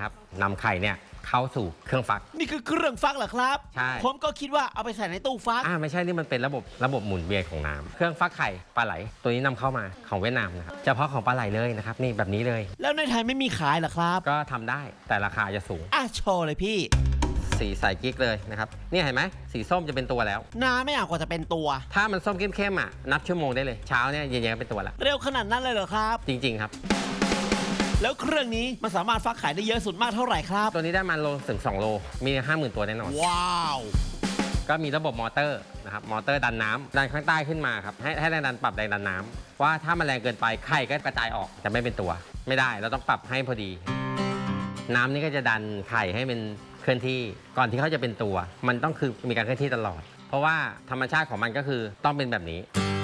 นะครับนำไข่เนี่ยเข้าสู่เครื่องฟักนี่คือเครื่องฟักเหรอครับใช่ผมก็คิดว่าเอาไปใส่ในตู้ฟักไม่ใช่นี่มันเป็นระบบหมุนเวียนของน้ำเครื่องฟักไข่ปลาไหลตัวนี้นำเข้ามาของเวียดนามนะครับเฉพาะของปลาไหลเลยนะครับนี่แบบนี้เลยแล้วในไทยไม่มีขายเหรอครับก็ทำได้แต่ราคาจะสูงโชว์เลยพี่สีใสกิ๊กเลยนะครับนี่เห็นไหมสีส้มจะเป็นตัวแล้วนานไม่อยากกว่าจะเป็นตัวถ้ามันส้มเข้มๆนับชั่วโมงได้เลยเช้าเนี่ยเย็นๆก็เป็นตัวละเร็วขนาดนั้นเลยเหรอครับจริงๆครับแล้วเครื่องนี้มันสามารถฟักไข่ได้เยอะสุดมากเท่าไหร่ครับตัวนี้ได้มาโลถึง2 โลมี 50,000 ตัวแน่นอนว้าวก็มีระบบมอเตอร์นะครับมอเตอร์ดันน้ำดันข้างใต้ขึ้นมาครับให้แรงดันปรับแรงดันน้ำว่าถ้ามันแรงเกินไปไข่ก็กระจายออกจะไม่เป็นตัวไม่ได้เราต้องปรับให้พอดีน้ำนี่ก็จะดันไข่ให้เป็นเคลื่อนที่ก่อนที่เขาจะเป็นตัวมันต้องคือมีการเคลื่อนที่ตลอดเพราะว่าธรรมชาติของมันก็คือต้องเป็นแบบนี้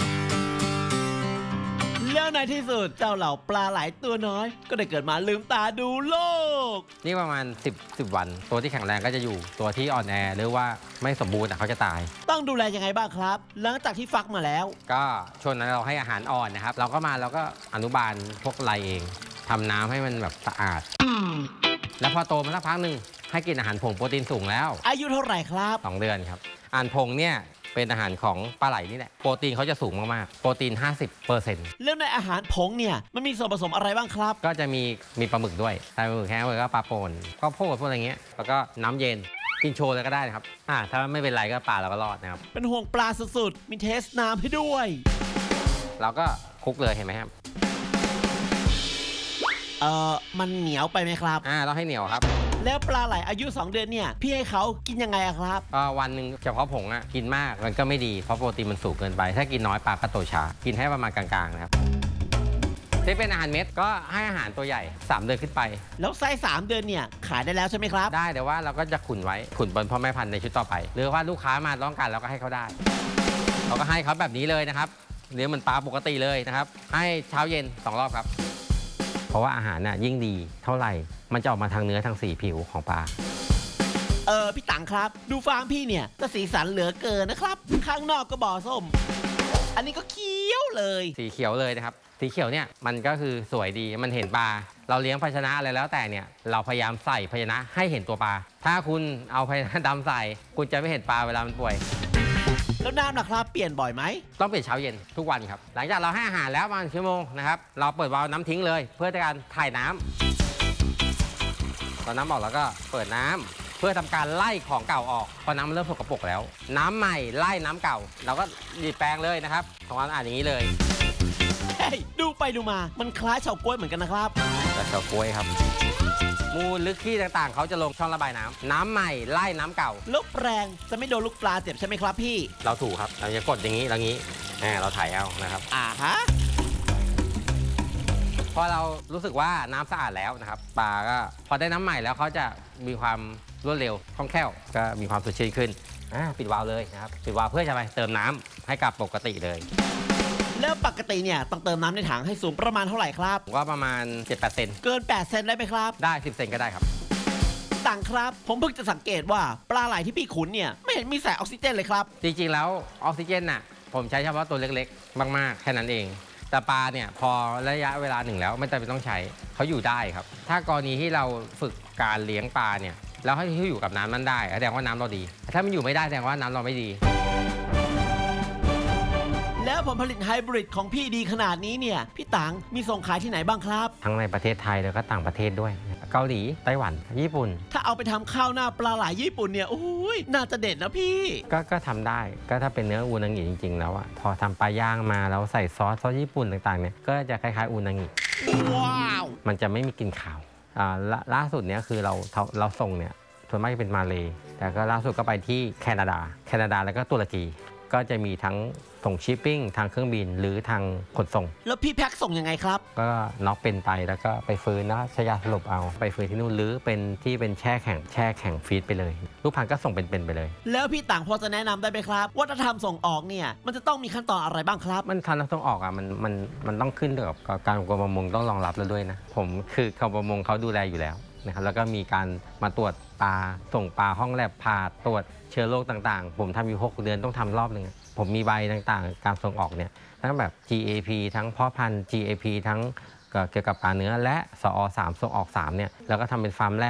แล้วในที่สุดเจ้าเหล่าปลาไหลตัวน้อยก็ได้เกิดมาลืมตาดูโลกนี่ประมาณ10 วันตัวที่แข็งแรงก็จะอยู่ตัวที่อ่อนแอหรือว่าไม่สมบูรณ์เขาจะตายต้องดูแลยังไงบ้างครับหลังจากที่ฟักมาแล้วก็ช่วงนั้นเราให้อาหารอ่อนนะครับเราก็อนุบาลพวกไรเองทำน้ำให้มันแบบสะอาดแล้วพอโตมาสักพักหนึ่งให้กินอาหารผงโปรตีนสูงแล้วอายุเท่าไหร่ครับ 2 เดือนครับอาหารผงเนี่ยเป็นอาหารของปลาไหลนี่แหละโปรตีนเขาจะสูงมากๆโปรตีน 50% แล้วในอาหารผงเนี่ยมันมีส่วนผสมอะไรบ้างครับก็จะมีปลาหมึกด้วยปลาหมึกแห้งแล้วก็ปลาป่นข้าวโพดพวกอะไรเงี้ยแล้วก็น้ำเย็นกินโชว์เลยก็ได้นะครับถ้าไม่เป็นไรก็ปลาเราก็รอดนะครับเป็นห่วงปลาสุดๆมีเทสน้ำให้ด้วยเราก็คลุกเลยเห็นไหมครับมันเหนียวไปไหมครับต้องให้เหนียวครับแล้วปลาไหลอายุ2 เดือนเนี่ยพี่ให้เขากินยังไงครับวันหนึ่งเฉพาะผงกินมากมันก็ไม่ดีเพราะโปรตีนมันสูงเกินไปถ้ากินน้อยปลาก็โตช้ากินให้ประมาณกลางๆนะครับที่เป็นอาหารเม็ดก็ให้อาหารตัวใหญ่3 เดือนขึ้นไปแล้วไซส์3 เดือนเนี่ยขายได้แล้วใช่ไหมครับได้แต่ว่าเราก็จะขุนไว้ขุนบนพ่อแม่พันธุ์ในชุดต่อไปหรือว่าลูกค้ามาต้องการเราก็ให้เขาได้เราก็ให้เขาแบบนี้เลยนะครับเลี้ยงเหมือนปลาปกติเลยนะครับให้เช้าเย็น2 รอบครับเพราะว่าอาหารน่ะยิ่งดีเท่าไหร่มันจะออกมาทางเนื้อทางสีผิวของปลาพี่ตังครับดูฟาร์มพี่เนี่ยก็สีสันเหลือเกินนะครับข้างนอกก็บ่อส้มอันนี้ก็เขียวเลยสีเขียวเลยนะครับสีเขียวเนี่ยมันก็คือสวยดีมันเห็นปลาเราเลี้ยงภาชนะอะไรแล้วแต่เนี่ยเราพยายามใส่ภาชนะให้เห็นตัวปลาถ้าคุณเอาภาชนะดำใส่คุณจะไม่เห็นปลาเวลามันป่วยแล้วน้ำนะครับเปลี่ยนบ่อยไหมต้องเปลี่ยนเช้าเย็นทุกวันครับหลังจากเราให้อาหารแล้วประมาณ1 ชั่วโมงนะครับเราเปิดวาล์วน้ำทิ้งเลยเพื่อการถ่ายน้ำตอนน้ำออกแล้วก็เปิดน้ำเพื่อทำการไล่ของเก่าออกพอน้ำมันเริ่มสกปรกแล้วน้ำใหม่ไล่น้ำเก่าเราก็หยิบแปรงเลยนะครับของเราอย่างนี้เลยดูไปดูมามันคล้ายเฉาก๊วยเหมือนกันนะครับแต่เฉาก๊วยครับมูลลึกขี้ต่างๆเขาจะลงช่องระบายน้ำใหม่ไล่น้ำเก่าลูกแปรงจะไม่โดนลูกปลาเจ็บใช่ไหมครับพี่เราถูกครับเราจะกดอย่างนี้เราถ่ายเอานะครับพอเรารู้สึกว่าน้ำสะอาดแล้วนะครับปลาก็พอได้น้ำใหม่แล้วเขาจะมีความรวดเร็วคล่องแคล่วก็มีความสดชื่นขึ้นปิดวาล์วเลยนะครับปิดวาล์วเพื่อจะไปเติมน้ำให้กับปกติเลยแล้วปกติเนี่ยต้องเติมน้ำในถังให้สูงประมาณเท่าไหร่ครับก็ประมาณ 7-8 เซนเกิน8 เซนได้ไหมครับได้10 เซนก็ได้ครับต่างครับผมเพิ่งจะสังเกตว่าปลาไหลที่พี่ขุนเนี่ยไม่เห็นมีใส่ออกซิเจนเลยครับจริงๆแล้วออกซิเจนน่ะผมใช้เฉพาะตัวเล็กๆมากๆแค่นั้นเองแต่ปลาเนี่ยพอระยะเวลาหนึ่งแล้วไม่จำเป็นต้องใช้เขาอยู่ได้ครับถ้ากรณีที่เราฝึกการเลี้ยงปลาเนี่ยแล้วให้เขาอยู่กับน้ำนั้นได้แสดงว่าน้ำเราดีถ้ามันอยู่ไม่ได้แสดงว่าน้ำเราไม่ดีแล้วผลผลิตไฮบริดของพี่ดีขนาดนี้เนี่ยพี่ตังมีส่งขายที่ไหนบ้างครับทั้งในประเทศไทยแล้วก็ต่างประเทศด้วยเกาหลีไต้หวันญี่ปุ่นถ้าเอาไปทำข้าวหน้าปลาไหลญี่ปุ่นเนี่ยโอ้ยน่าจะเด็ดนะพี่ก็ทำได้ก็ถ้าเป็นเนื้ออูนางิจริงๆแล้วพอทำปลาย่างมาแล้วใส่ซอสญี่ปุ่นต่างๆเนี่ยก็จะคล้ายๆอูนางิว้าวมันจะไม่มีกลิ่นขาวล่าสุดเนี่ยคือเราส่งเนี่ยส่วนมากจะเป็นมาเลแต่ก็ล่าสุดก็ไปที่แคนาดาแล้วก็ตุรกีก็จะมีทั้งส่งชิปปิ้งทางเครื่องบินหรือทางขนส่งแล้วพี่แพ็คส่งยังไงครับก็น็อกเป็นไตแล้วก็ไปฟื้นนะใช้ยาสลบเอาไปฟื้นที่นู่นหรือเป็นที่เป็นแช่แข็งฟีดไปเลยลูกพันก็ส่งเป็นไปเลยแล้วพี่ต่างพอจะแนะนำได้ไหมครับว่าถ้าทำส่งออกเนี่ยมันจะต้องมีขั้นตอนอะไรบ้างครับมันทำส่งออกมันต้องขึ้นกับการกรมประมงต้องรองรับแล้วด้วยนะผมคือกรมประมงเขาดูแลอยู่แล้วนะครับแล้วก็มีการมาตรวจปลาส่งปลาห้องแลบผ่าตรวจเชื้อโรคต่างๆผมทำอยู่6 เดือนต้องทำรอบหนึ่งผมมีใบต่างๆการส่งออกเนี่ยทั้งแบบ GAP ทั้งเพาะพันธุ์ GAP ทั้งเกี่ยวกับปลาเนื้อและสอ3ส่งออก3เนี่ยแล้วก็ทำเป็นฟาร์มแรก